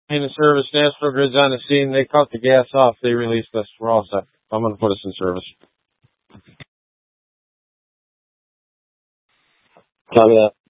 In the service, National Grid's on the scene. They cut the gas off. They released us. We're all set. I'm going to put us in service. Copy that.